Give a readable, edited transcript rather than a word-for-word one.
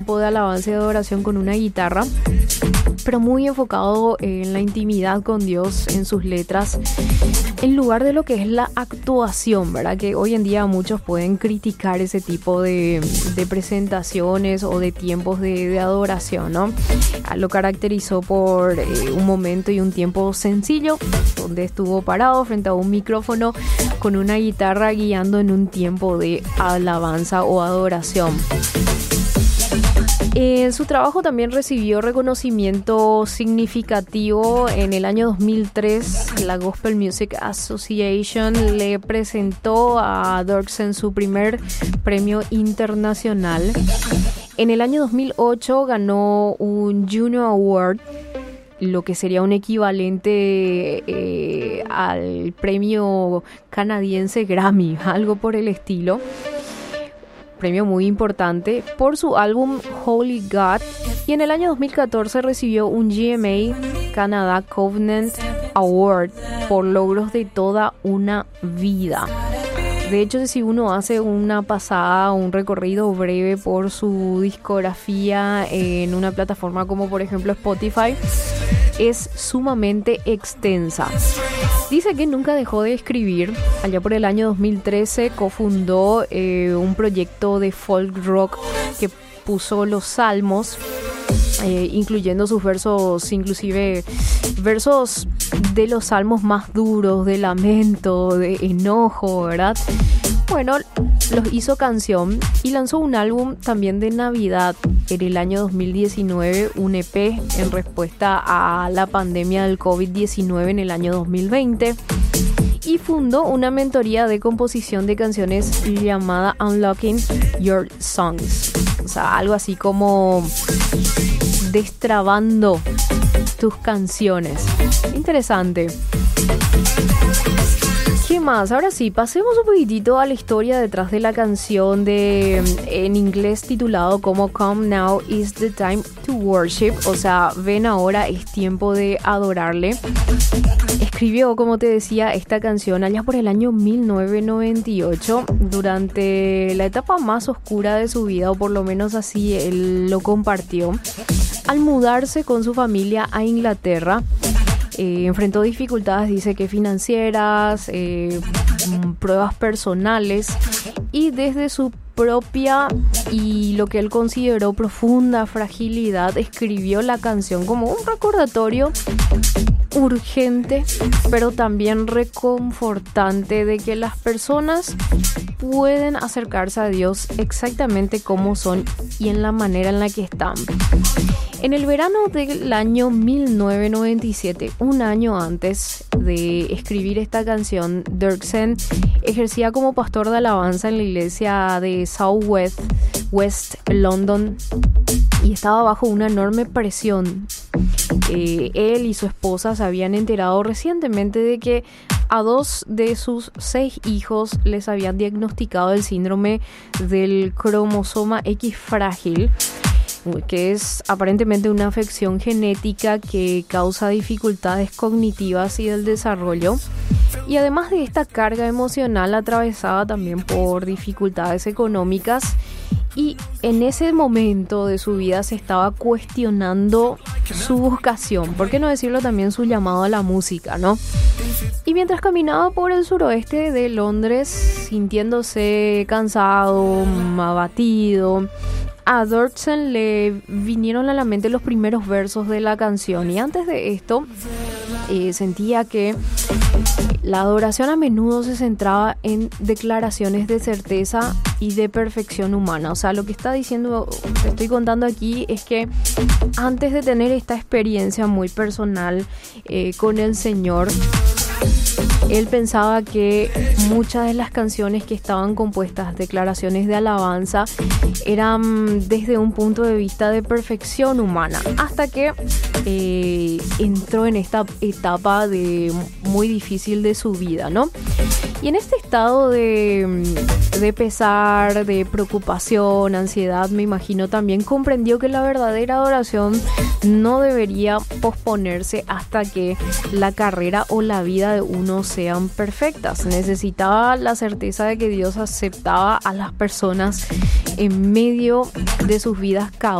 grupo de alabanza y adoración con una guitarra, pero muy enfocado en la intimidad con Dios, en sus letras, en lugar de lo que es la actuación, ¿verdad? Que hoy en día muchos pueden criticar ese tipo de presentaciones o de tiempos de adoración, ¿no? Lo caracterizó por un momento y un tiempo sencillo, donde estuvo parado frente a un micrófono con una guitarra guiando en un tiempo de alabanza o adoración. Su trabajo también recibió reconocimiento significativo. En el año 2003, la Gospel Music Association le presentó a Dirksen su primer premio internacional. En el año 2008 ganó un Juno Award, lo que sería un equivalente al premio canadiense Grammy, algo por el estilo. Premio muy importante por su álbum Holy God, y en el año 2014 recibió un GMA Canada Covenant Award por logros de toda una vida. De hecho, si uno hace una pasada, un recorrido breve por su discografía en una plataforma como por ejemplo Spotify, es sumamente extensa. Dice que nunca dejó de escribir. Allá por el año 2013 cofundó un proyecto de folk rock que puso los salmos, incluyendo sus versos, inclusive versos de los salmos más duros, de lamento, de enojo, ¿verdad? Bueno, los hizo canción y lanzó un álbum también de Navidad en el año 2019, un EP en respuesta a la pandemia del COVID-19 en el año 2020, y fundó una mentoría de composición de canciones llamada Unlocking Your Songs. O sea, algo así como destrabando tus canciones. Interesante. ¿Qué más? Ahora sí, pasemos un poquitito a la historia detrás de la canción en inglés titulado como Come Now is the Time to Worship, o sea, ven ahora es tiempo de adorarle. Escribió, como te decía, esta canción allá por el año 1998, durante la etapa más oscura de su vida, o por lo menos así él lo compartió. Al mudarse con su familia a Inglaterra, enfrentó dificultades, dice que financieras, pruebas personales, y desde su propia y lo que él consideró profunda fragilidad, escribió la canción como un recordatorio urgente, pero también reconfortante, de que las personas pueden acercarse a Dios exactamente como son y en la manera en la que están. En el verano del año 1997, un año antes de escribir esta canción, Dirksen ejercía como pastor de alabanza en la iglesia de South West London, y estaba bajo una enorme presión. Él y su esposa se habían enterado recientemente de que a 2 de sus 6 hijos les habían diagnosticado el síndrome del cromosoma X frágil, que es aparentemente una afección genética que causa dificultades cognitivas y del desarrollo. Y además de esta carga emocional, atravesada también por dificultades económicas, y en ese momento de su vida se estaba cuestionando su vocación, por qué no decirlo también su llamado a la música, ¿no? Y mientras caminaba por el suroeste de Londres, sintiéndose cansado, abatido, a Dirksen le vinieron a la mente los primeros versos de la canción, y antes de esto sentía que la adoración a menudo se centraba en declaraciones de certeza y de perfección humana. O sea, lo que está diciendo, te estoy contando aquí, es que antes de tener esta experiencia muy personal con el Señor, él pensaba que muchas de las canciones que estaban compuestas, declaraciones de alabanza, eran desde un punto de vista de perfección humana, hasta que entró en esta etapa muy difícil de su vida, ¿no? Y en este estado de pesar, de preocupación, ansiedad, me imagino, también comprendió que la verdadera adoración no debería posponerse hasta que la carrera o la vida de uno sean perfectas. Necesitaba la certeza de que Dios aceptaba a las personas en medio de sus vidas caóticas.